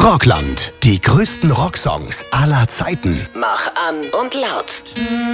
Rockland. Die größten Rocksongs aller Zeiten. Mach an und laut.